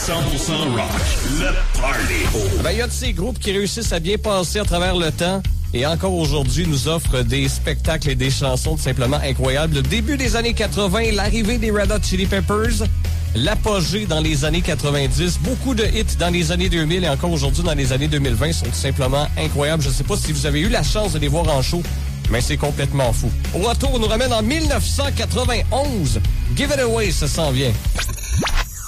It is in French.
rock, le party. Ben, il y a de ces groupes qui réussissent à bien passer à travers le temps et encore aujourd'hui nous offrent des spectacles et des chansons tout simplement incroyables. Le début des années 80, l'arrivée des Red Hot Chili Peppers, l'apogée dans les années 90, beaucoup de hits dans les années 2000 et encore aujourd'hui dans les années 2020 sont tout simplement incroyables. Je ne sais pas si vous avez eu la chance de les voir en show, mais c'est complètement fou. Au retour, on nous ramène en 1991. Give It Away, ça s'en vient.